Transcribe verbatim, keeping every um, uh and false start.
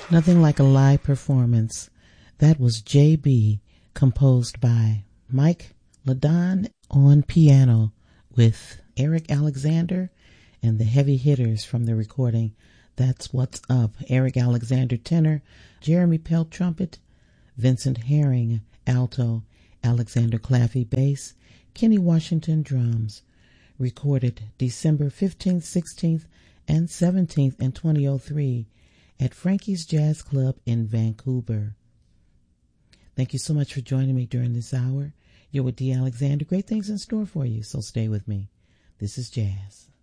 Nothing like a live performance. That was J B, composed by Mike Ladon on piano with Eric Alexander and the heavy hitters from the recording That's What's Up. Eric Alexander tenor, Jeremy Pelt trumpet, Vincent Herring alto, Alexander Claffey bass, Kenny Washington drums. Recorded December fifteenth, sixteenth, and seventeenth in twenty oh three at Frankie's Jazz Club in Vancouver. Thank you so much for joining me during this hour. You're with D. Alexander. Great things in store for you, so stay with me. This is Jazz.